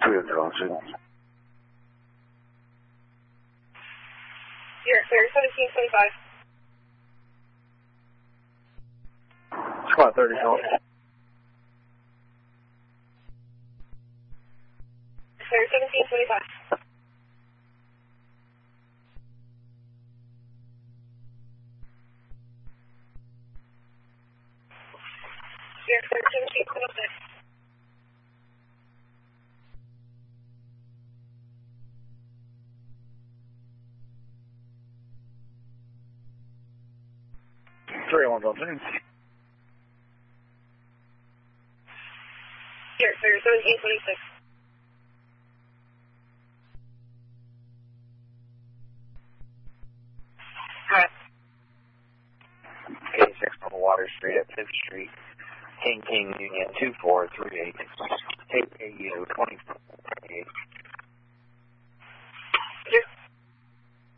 Clear, drone signal. You're clear, 1725. Squad 30, Philip. Clear, 1725. You're clear, 1726. Three one drone signal. You're clear, 1726. Alright. K6 on Water Street at 5th Street. King Union 2438. Tape AU 24.